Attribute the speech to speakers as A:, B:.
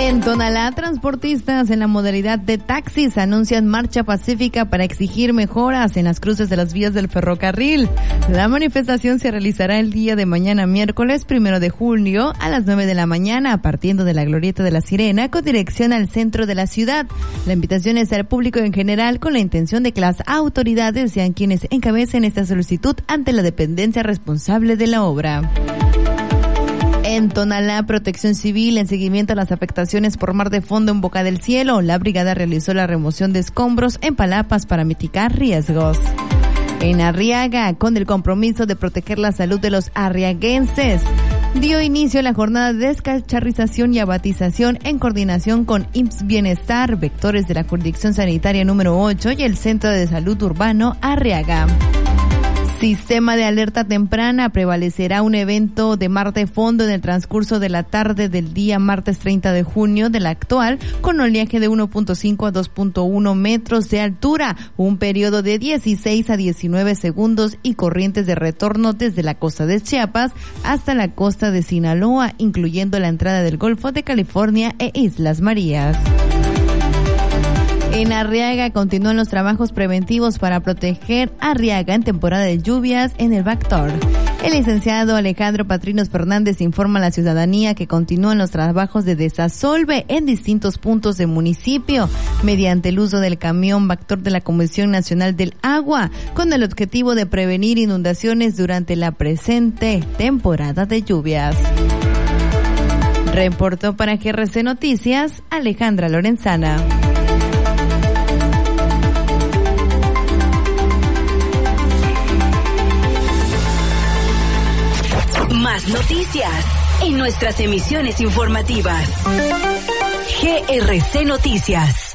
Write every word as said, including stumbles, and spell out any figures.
A: En Tonalá, transportistas en la modalidad de taxis anuncian marcha pacífica para exigir mejoras en las cruces de las vías del ferrocarril. La manifestación se realizará el día de mañana, miércoles primero de julio, a las nueve de la mañana, partiendo de la Glorieta de la Sirena con dirección al centro de la ciudad. La invitación es al público en general, con la intención de que las autoridades sean quienes encabecen esta solicitud ante la dependencia responsable de la obra. En Tonalá, Protección Civil, en seguimiento a las afectaciones por mar de fondo en Boca del Cielo, la brigada realizó la remoción de escombros en palapas para mitigar riesgos. En Arriaga, con el compromiso de proteger la salud de los arriaguenses, dio inicio la jornada de descacharrización y abatización en coordinación con I M S S Bienestar, vectores de la jurisdicción sanitaria número ocho y el Centro de Salud Urbano Arriaga. Sistema de alerta temprana. Prevalecerá un evento de mar de fondo en el transcurso de la tarde del día martes treinta de junio del actual, con oleaje de uno punto cinco a dos punto uno metros de altura, un periodo de dieciséis a diecinueve segundos y corrientes de retorno desde la costa de Chiapas hasta la costa de Sinaloa, incluyendo la entrada del Golfo de California e Islas Marías. En Arriaga continúan los trabajos preventivos para proteger Arriaga en temporada de lluvias en el Bactor. El licenciado Alejandro Patrinos Fernández informa a la ciudadanía que continúan los trabajos de desasolve en distintos puntos del municipio mediante el uso del camión Bactor de la Comisión Nacional del Agua, con el objetivo de prevenir inundaciones durante la presente temporada de lluvias. Reportó para G R C Noticias Alejandra Lorenzana.
B: Más noticias en nuestras emisiones informativas. G R C Noticias.